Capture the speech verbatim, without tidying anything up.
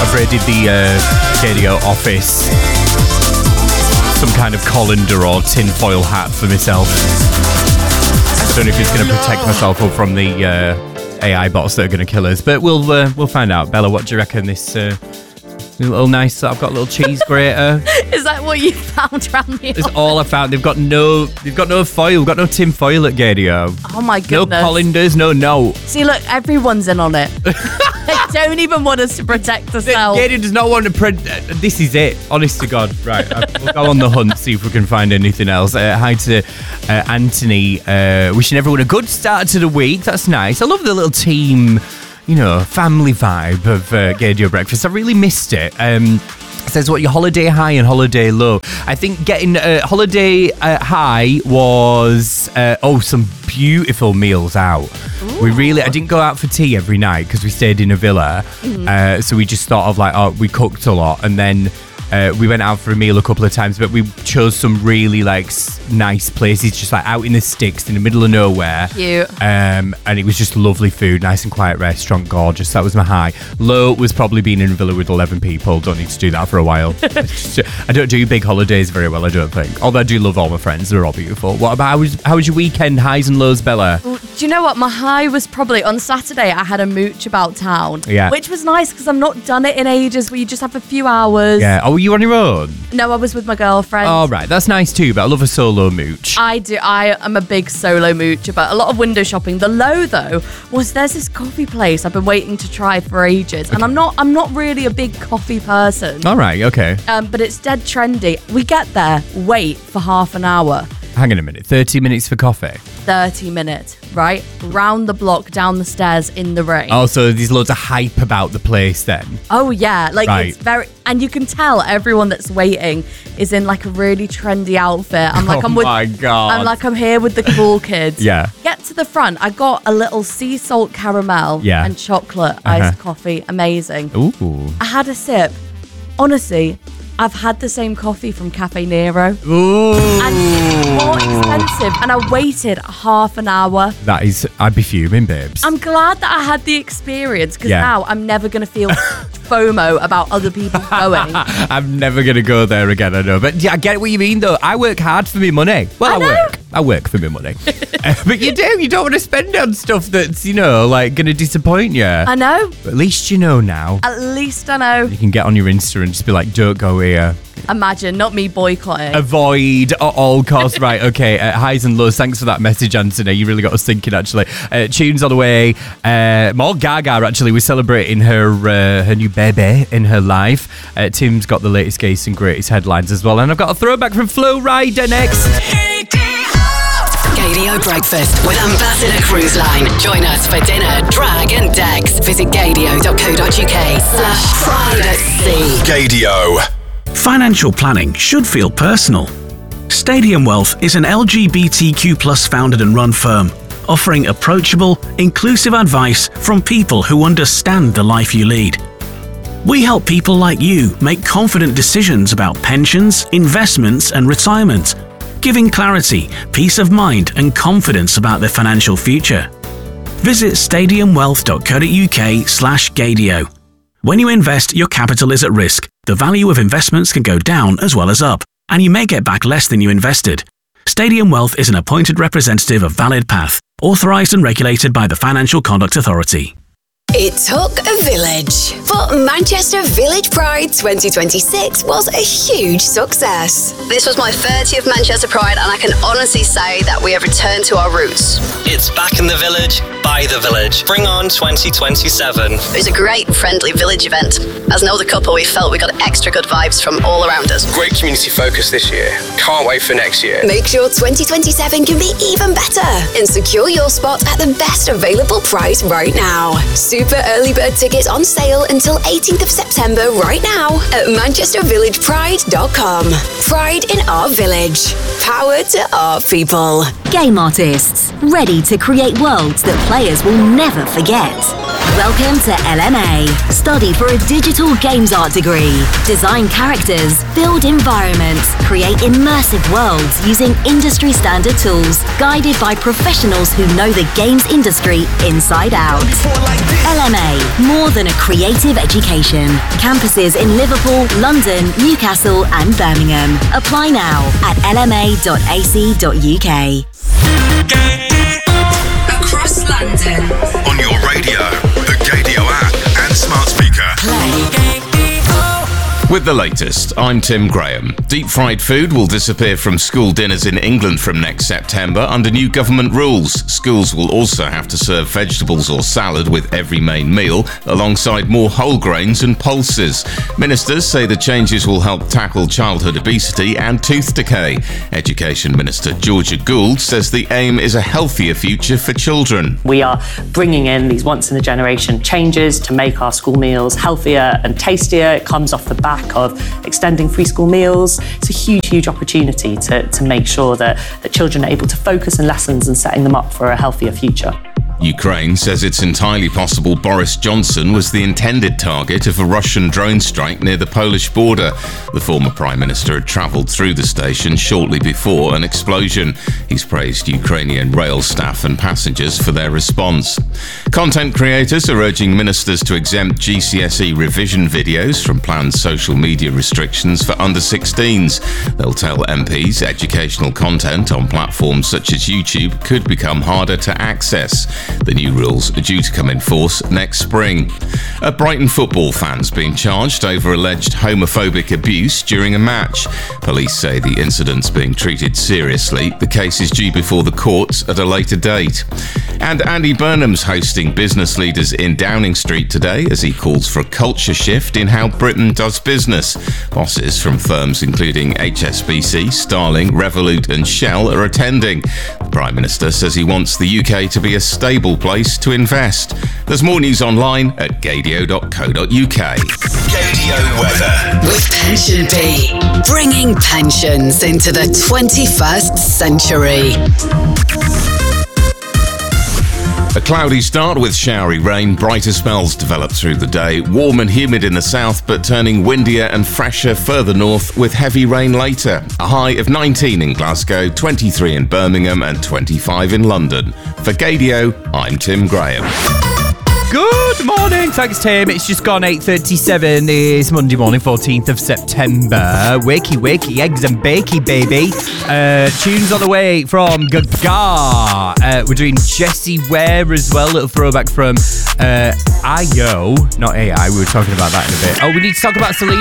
I've raided the uh, Gadio office. Some kind of colander or tinfoil hat for myself. I don't know if it's going to protect myself up from the uh, A I bots that are going to kill us, but we'll uh, we'll find out. Bella, what do you reckon this uh, little nice? I've got a little cheese grater. Is that what you found around the It's all I found. They've got no, they've got no foil. We've got no tin foil at Gadio. Oh my goodness. No colanders, no note. See, look, everyone's in on it. They don't even want us to protect ourselves. Gadio does not want to print. Uh, this is it. Honest to God. Right. Uh, we'll go on the hunt, see if we can find anything else. Uh, hi to uh, Anthony. Uh, wishing everyone a good start to the week. That's nice. I love the little team, you know, family vibe of uh, Gadio Breakfast. I really missed it. Um, says what your holiday high and holiday low. I think getting uh, holiday uh, high was uh, oh some beautiful meals out. Ooh. We really I didn't go out for tea every night because we stayed in a villa. Mm-hmm. Uh, so we just thought of like oh we cooked a lot and then uh, we went out for a meal a couple of times, but we chose some really like s- nice places, just like out in the sticks in the middle of nowhere. Cute. Um, and it was just lovely food, nice and quiet restaurant, gorgeous. That was my high. Low was probably being in a villa with eleven people. Don't need to do that for a while. I don't do big holidays very well, I don't think. Although I do love all my friends, they're all beautiful. What about, how was, how was your weekend, highs and lows, Bella? Well, do you know what? My high was probably on Saturday. I had a mooch about town, yeah. which was nice because I've not done it in ages where you just have a few hours. Yeah. Oh, were you on your own? No, I was with my girlfriend. Oh, right. That's nice too, but I love a solo mooch. I do. I am a big solo moocher, but a lot of window shopping. The low though was there's this coffee place I've been waiting to try for ages, okay. and I'm not. I'm not really a big coffee person. All right. Okay. Um, but it's dead trendy. We get there, wait for half an hour. Hang on a minute. thirty minutes for coffee? thirty minutes, right? Round the block, down the stairs, in the rain. Oh, so there's loads of hype about the place then? Oh, yeah. Like, right. It's very... And you can tell everyone that's waiting is in, like, a really trendy outfit. I'm like, oh I'm with... my God. I'm like, I'm here with the cool kids. Yeah. Get to the front. I got a little sea salt caramel yeah. and chocolate uh-huh. iced coffee. Amazing. Ooh. I had a sip. Honestly... I've had the same coffee from Cafe Nero. Ooh. And it's more expensive. And I waited half an hour. That is, I'd be fuming, babes. I'm glad that I had the experience because yeah. now I'm never going to feel FOMO about other people going. I'm never going to go there again, I know. But yeah, I get what you mean, though. I work hard for my money. Well, I, I work. I work for my money. uh, but you do. You don't want to spend it on stuff that's, you know, like going to disappoint you. I know. But at least you know now. At least I know. You can get on your Insta and just be like, don't go here. Imagine, not me boycotting. Avoid at all costs. Right, okay. Uh, highs and lows. Thanks for that message, Anthony. You really got us thinking, actually. Uh, tunes on the way. Uh, more Gaga, actually. We're celebrating her uh, her new baby in her life. Uh, Tim's got the latest, greatest and greatest headlines as well. And I've got a throwback from Flo Rida next. Gadio Breakfast with Ambassador Cruise Line. Join us for dinner, drag and decks. Visit gadio.co.uk slash pride at sea. Gadio. Financial planning should feel personal. Stadium Wealth is an L G B T Q plus founded and run firm, offering approachable, inclusive advice from people who understand the life you lead. We help people like you make confident decisions about pensions, investments, and retirement, giving clarity, peace of mind, and confidence about their financial future. Visit stadiumwealth.co.uk slash Gadio. When you invest, your capital is at risk. The value of investments can go down as well as up, and you may get back less than you invested. Stadium Wealth is an appointed representative of Valid Path, authorised and regulated by the Financial Conduct Authority. It took a village, but Manchester Village Pride twenty twenty-six was a huge success. This was my thirtieth Manchester Pride, and I can honestly say that we have returned to our roots. It's back in the village, by the village. Bring on twenty twenty-seven. It was a great, friendly village event. As an older couple, we felt we got extra good vibes from all around us. Great community focus this year. Can't wait for next year. Make sure twenty twenty-seven can be even better and secure your spot at the best available price right now. Super early bird tickets on sale until eighteenth of September right now at manchester village pride dot com. Pride in our village. Power to our people. Game artists, ready to create worlds that players will never forget. Welcome to L M A. Study for a digital games art degree. Design characters, build environments, create immersive worlds using industry standard tools, guided by professionals who know the games industry inside out. L M A, more than a creative education. Campuses in Liverpool, London, Newcastle and Birmingham. Apply now at l m a dot a c dot u k. Across London. On your radio, the Gadio app and smart speaker. Play. With the latest, I'm Tim Graham. Deep-fried food will disappear from school dinners in England from next September under new government rules. Schools will also have to serve vegetables or salad with every main meal, alongside more whole grains and pulses. Ministers say the changes will help tackle childhood obesity and tooth decay. Education Minister Georgia Gould says the aim is a healthier future for children. We are bringing in these once-in-a-generation changes to make our school meals healthier and tastier. It comes off the back of extending free school meals. It's a huge, huge opportunity to, to make sure that, that children are able to focus on lessons and setting them up for a healthier future. Ukraine says it's entirely possible Boris Johnson was the intended target of a Russian drone strike near the Polish border. The former Prime Minister had travelled through the station shortly before an explosion. He's praised Ukrainian rail staff and passengers for their response. Content creators are urging ministers to exempt G C S E revision videos from planned social media restrictions for under sixteens. They'll tell M Ps educational content on platforms such as YouTube could become harder to access. The new rules are due to come in force next spring. A Brighton football fan's been charged over alleged homophobic abuse during a match. Police say the incident's being treated seriously. The case is due before the courts at a later date. And Andy Burnham's hosting business leaders in Downing Street today as he calls for a culture shift in how Britain does business. Bosses from firms including H S B C, Starling, Revolut and Shell are attending. The Prime Minister says he wants the U K to be a stable place to invest. There's more news online at gadio dot co dot u k. Gadio weather. With Pension Bee, bringing pensions into the twenty-first century. A cloudy start with showery rain, brighter spells develop through the day. Warm and humid in the south, but turning windier and fresher further north with heavy rain later. A high of nineteen in Glasgow, twenty-three in Birmingham and twenty-five in London. For Gadio, I'm Tim Graham. Good morning. Thanks, Tim. It's just gone eight thirty-seven. It's Monday morning, fourteenth of September. Wakey, wakey, eggs and bakey, baby. Uh, tunes on the way from Gaga. Uh, we're doing Jessie Ware as well. Little throwback from uh, I O. Not A I. We were talking about that in a bit. Oh, we need to talk about Selena.